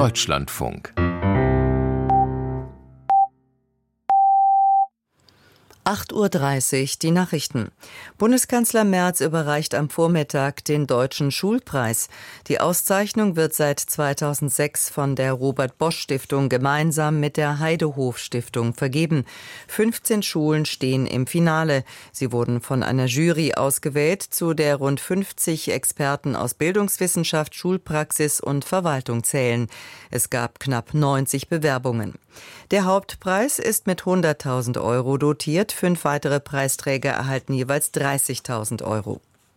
Deutschlandfunk. 8:30 Uhr die Nachrichten. Bundeskanzler Merz überreicht am Vormittag den Deutschen Schulpreis. Die Auszeichnung wird seit 2006 von der Robert-Bosch-Stiftung gemeinsam mit der Heidehof-Stiftung vergeben. 15 Schulen stehen im Finale. Sie wurden von einer Jury ausgewählt, zu der rund 50 Experten aus Bildungswissenschaft, Schulpraxis und Verwaltung zählen. Es gab knapp 90 Bewerbungen. Der Hauptpreis ist mit 100.000 Euro dotiert. 5 weitere Preisträger erhalten jeweils 30.000 Euro.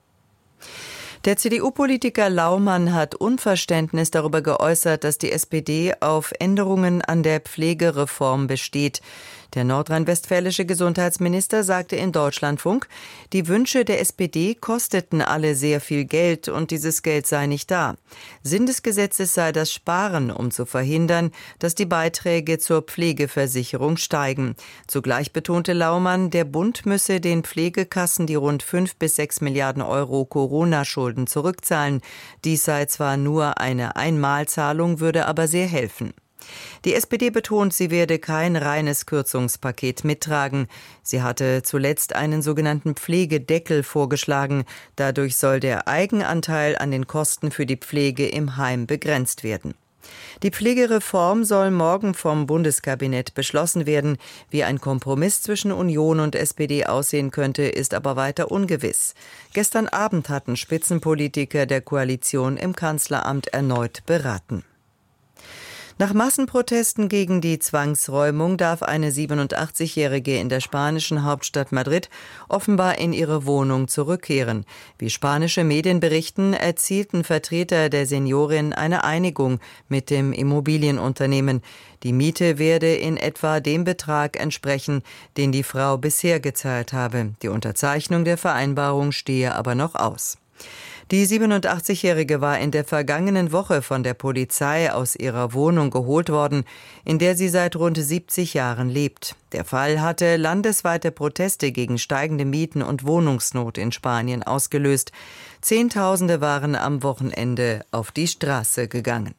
Der CDU-Politiker Laumann hat Unverständnis darüber geäußert, dass die SPD auf Änderungen an der Pflegereform besteht. Der nordrhein-westfälische Gesundheitsminister sagte in Deutschlandfunk, die Wünsche der SPD kosteten alle sehr viel Geld und dieses Geld sei nicht da. Sinn des Gesetzes sei das Sparen, um zu verhindern, dass die Beiträge zur Pflegeversicherung steigen. Zugleich betonte Laumann, der Bund müsse den Pflegekassen die rund 5 bis 6 Milliarden Euro Corona-Schulden zurückzahlen. Dies sei zwar nur eine Einmalzahlung, würde aber sehr helfen. Die SPD betont, sie werde kein reines Kürzungspaket mittragen. Sie hatte zuletzt einen sogenannten Pflegedeckel vorgeschlagen. Dadurch soll der Eigenanteil an den Kosten für die Pflege im Heim begrenzt werden. Die Pflegereform soll morgen vom Bundeskabinett beschlossen werden. Wie ein Kompromiss zwischen Union und SPD aussehen könnte, ist aber weiter ungewiss. Gestern Abend hatten Spitzenpolitiker der Koalition im Kanzleramt erneut beraten. Nach Massenprotesten gegen die Zwangsräumung darf eine 87-Jährige in der spanischen Hauptstadt Madrid offenbar in ihre Wohnung zurückkehren. Wie spanische Medien berichten, erzielten Vertreter der Seniorin eine Einigung mit dem Immobilienunternehmen. Die Miete werde in etwa dem Betrag entsprechen, den die Frau bisher gezahlt habe. Die Unterzeichnung der Vereinbarung stehe aber noch aus. Die 87-Jährige war in der vergangenen Woche von der Polizei aus ihrer Wohnung geholt worden, in der sie seit rund 70 Jahren lebt. Der Fall hatte landesweite Proteste gegen steigende Mieten und Wohnungsnot in Spanien ausgelöst. Zehntausende waren am Wochenende auf die Straße gegangen.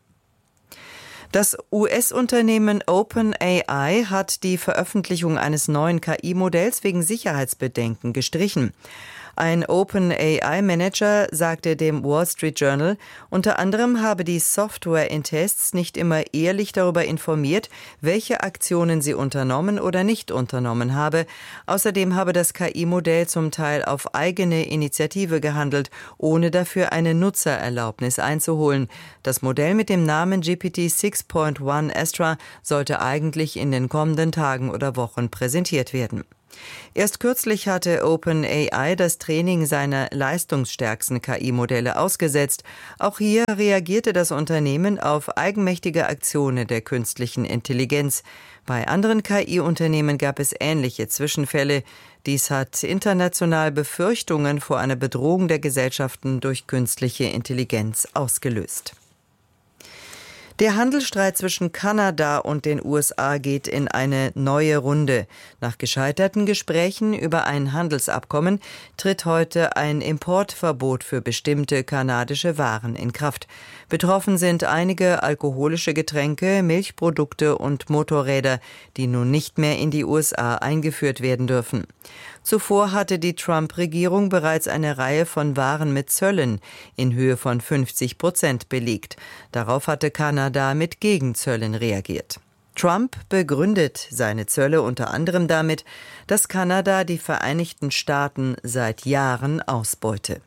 Das US-Unternehmen OpenAI hat die Veröffentlichung eines neuen KI-Modells wegen Sicherheitsbedenken gestrichen. Ein OpenAI-Manager sagte dem Wall Street Journal, unter anderem habe die Software in Tests nicht immer ehrlich darüber informiert, welche Aktionen sie unternommen oder nicht unternommen habe. Außerdem habe das KI-Modell zum Teil auf eigene Initiative gehandelt, ohne dafür eine Nutzererlaubnis einzuholen. Das Modell mit dem Namen GPT 6.1 Astra sollte eigentlich in den kommenden Tagen oder Wochen präsentiert werden. Erst kürzlich hatte OpenAI das Training seiner leistungsstärksten KI-Modelle ausgesetzt. Auch hier reagierte das Unternehmen auf eigenmächtige Aktionen der künstlichen Intelligenz. Bei anderen KI-Unternehmen gab es ähnliche Zwischenfälle. Dies hat international Befürchtungen vor einer Bedrohung der Gesellschaften durch künstliche Intelligenz ausgelöst. Der Handelsstreit zwischen Kanada und den USA geht in eine neue Runde. Nach gescheiterten Gesprächen über ein Handelsabkommen tritt heute ein Importverbot für bestimmte kanadische Waren in Kraft. Betroffen sind einige alkoholische Getränke, Milchprodukte und Motorräder, die nun nicht mehr in die USA eingeführt werden dürfen. Zuvor hatte die Trump-Regierung bereits eine Reihe von Waren mit Zöllen in Höhe von 50% belegt. Darauf hatte Kanada mit Gegenzöllen reagiert. Trump begründet seine Zölle unter anderem damit, dass Kanada die Vereinigten Staaten seit Jahren ausbeute.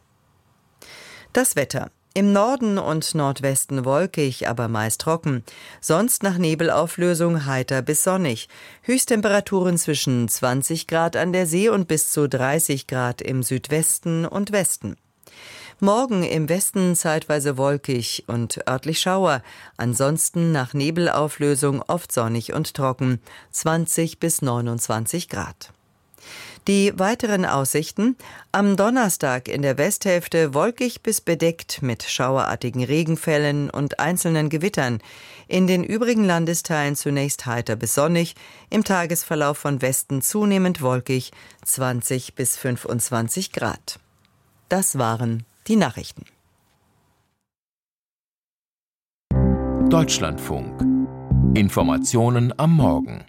Das Wetter. Im Norden und Nordwesten wolkig, aber meist trocken. Sonst nach Nebelauflösung heiter bis sonnig. Höchsttemperaturen zwischen 20 Grad an der See und bis zu 30 Grad im Südwesten und Westen. Morgen im Westen zeitweise wolkig und örtlich Schauer. Ansonsten nach Nebelauflösung oft sonnig und trocken. 20 bis 29 Grad. Die weiteren Aussichten: am Donnerstag in der Westhälfte wolkig bis bedeckt mit schauerartigen Regenfällen und einzelnen Gewittern. In den übrigen Landesteilen zunächst heiter bis sonnig, im Tagesverlauf von Westen zunehmend wolkig, 20 bis 25 Grad. Das waren die Nachrichten. Deutschlandfunk. Informationen am Morgen.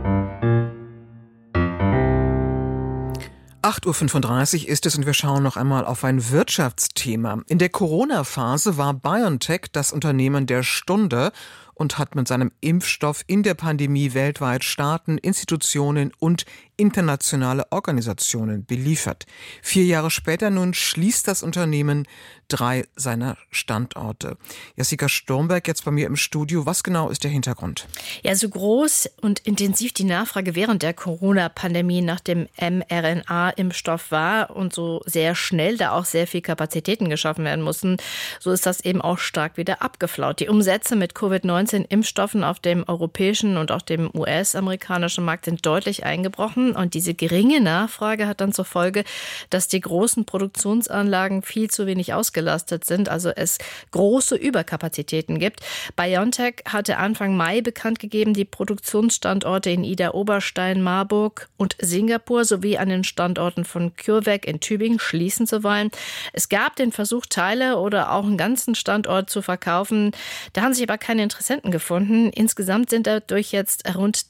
8.35 Uhr ist es und wir schauen noch einmal auf ein Wirtschaftsthema. In der Corona-Phase war BioNTech das Unternehmen der Stunde und hat mit seinem Impfstoff in der Pandemie weltweit Staaten, Institutionen und internationale Organisationen beliefert. 4 Jahre später nun schließt das Unternehmen 3 seiner Standorte. Jessica Sturmberg jetzt bei mir im Studio. Was genau ist der Hintergrund? Ja, so groß und intensiv die Nachfrage während der Corona-Pandemie nach dem mRNA-Impfstoff war und so sehr schnell da auch sehr viel Kapazitäten geschaffen werden mussten, so ist das eben auch stark wieder abgeflaut. Die Umsätze mit Covid-19-Impfstoffen auf dem europäischen und auch dem US-amerikanischen Markt sind deutlich eingebrochen. Und diese geringe Nachfrage hat dann zur Folge, dass die großen Produktionsanlagen viel zu wenig ausgelastet sind, also es große Überkapazitäten gibt. BioNTech hatte Anfang Mai bekannt gegeben, die Produktionsstandorte in Idar-Oberstein, Marburg und Singapur sowie an den Standorten von CureVac in Tübingen schließen zu wollen. Es gab den Versuch, Teile oder auch einen ganzen Standort zu verkaufen. Da haben sich aber keine Interessenten gefunden. Insgesamt sind dadurch jetzt rund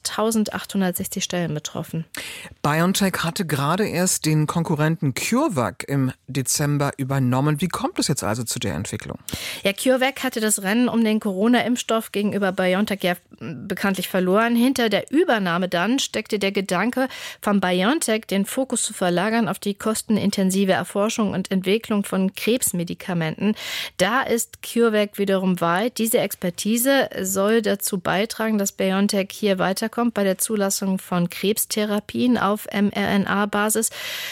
1860 Stellen betroffen. BioNTech hatte gerade erst den Konkurrenten CureVac im Dezember übernommen. Wie kommt es jetzt also zu der Entwicklung? Ja, CureVac hatte das Rennen um den Corona-Impfstoff gegenüber BioNTech ja bekanntlich verloren. Hinter der Übernahme dann steckte der Gedanke von BioNTech, den Fokus zu verlagern auf die kostenintensive Erforschung und Entwicklung von Krebsmedikamenten. Da ist CureVac wiederum weit. Diese Expertise soll dazu beitragen, dass BioNTech hier weiterkommt bei der Zulassung von Krebstherapien auf mRNA-Basis.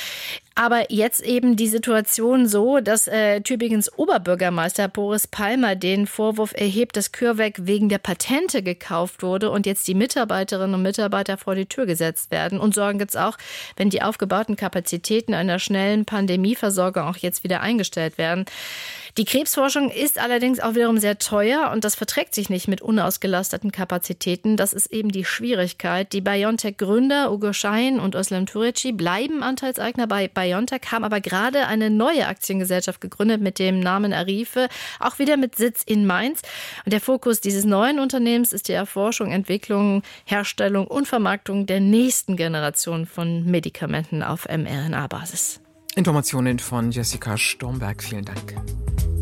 Aber jetzt eben die Situation so, dass Tübingens Oberbürgermeister Boris Palmer den Vorwurf erhebt, dass CureVac wegen der Patente gekauft wurde und jetzt die Mitarbeiterinnen und Mitarbeiter vor die Tür gesetzt werden. Und Sorgen gibt es auch, wenn die aufgebauten Kapazitäten einer schnellen Pandemieversorgung auch jetzt wieder eingestellt werden. Die Krebsforschung ist allerdings auch wiederum sehr teuer und das verträgt sich nicht mit unausgelasteten Kapazitäten. Das ist eben die Schwierigkeit. Die BioNTech-Gründer Uğur Şahin und Özlem Türeci bleiben Anteilseigner bei BioNTech, haben aber gerade eine neue Aktiengesellschaft gegründet mit dem Namen Arife, auch wieder mit Sitz in Mainz. Und der Fokus dieses neuen Unternehmens ist die Erforschung, Entwicklung, Herstellung und Vermarktung der nächsten Generation von Medikamenten auf mRNA-Basis. Informationen von Jessica Sturmberg. Vielen Dank.